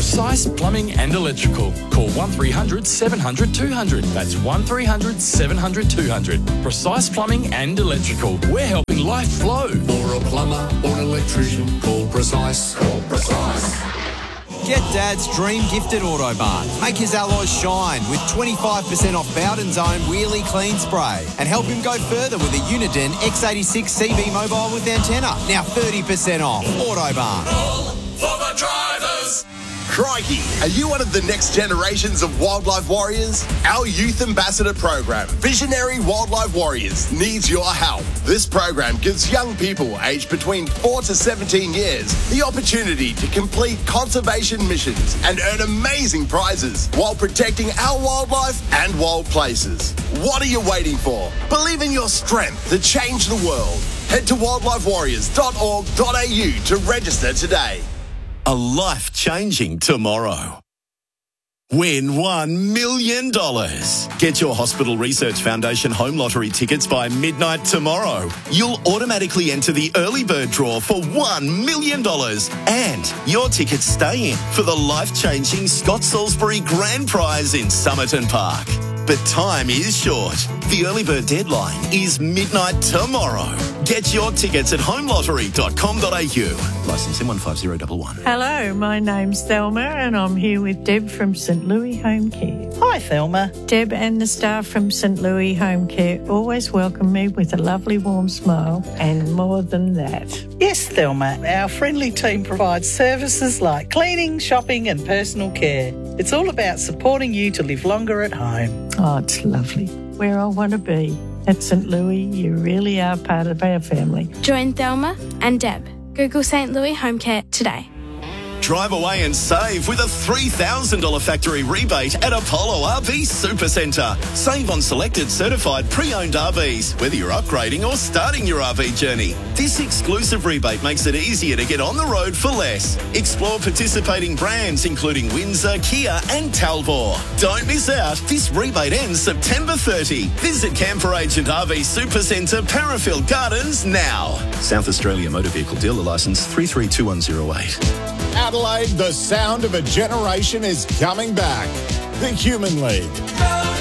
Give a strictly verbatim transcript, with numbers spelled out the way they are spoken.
Precise Plumbing and Electrical. Call one three hundred seven hundred two hundred. That's one three hundred seven hundred two hundred. Precise Plumbing and Electrical. We're helping life flow. For a plumber or an electrician, call Precise. Call Precise. Get Dad's dream gift at Autobarn. Make his alloys shine with twenty-five percent off Bowden's own Wheelie Clean Spray. And help him go further with a Uniden X eighty-six C B mobile with antenna. Now thirty percent off. Autobarn. All for the drivers. Crikey, are you one of the next generations of wildlife warriors? Our Youth Ambassador program, Visionary Wildlife Warriors, needs your help. This program gives young people aged between four to seventeen years the opportunity to complete conservation missions and earn amazing prizes while protecting our wildlife and wild places. What are you waiting for? Believe in your strength to change the world. Head to wildlife warriors dot org dot a u to register today. A life-changing tomorrow. Win one million dollars. Get your Hospital Research Foundation Home Lottery tickets by midnight tomorrow. You'll automatically enter the early bird draw for one million dollars. And your tickets stay in for the life-changing Scott Salisbury Grand Prize in Somerton Park. But time is short. The early bird deadline is midnight tomorrow. Get your tickets at home lottery dot com dot a u. Licence M one five zero one one. Hello, my name's Thelma and I'm here with Deb from St Louis Home Care. Hi, Thelma. Deb and the staff from St Louis Home Care always welcome me with a lovely warm smile and more than that. Yes, Thelma. Our friendly team provides services like cleaning, shopping and personal care. It's all about supporting you to live longer at home. Oh, it's lovely. Where I want to be. At St Louis, you really are part of our family. Join Thelma and Deb. Google St Louis Home Care today. Drive away and save with a three thousand dollars factory rebate at Apollo R V Supercentre. Save on selected certified pre-owned R Vs, whether you're upgrading or starting your R V journey. This exclusive rebate makes it easier to get on the road for less. Explore participating brands including Windsor, Kia and Talbot. Don't miss out. This rebate ends September thirtieth. Visit Camper Agent R V Supercentre, Parafield Gardens now. South Australia Motor Vehicle Dealer Licence three three two one zero eight. Adelaide, the sound of a generation is coming back. The Human League.